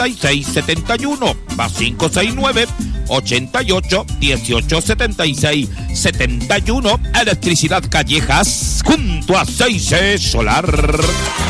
1876-71, más 569-88-1876-71. Electricidad Callejas, junto a 6 Solar.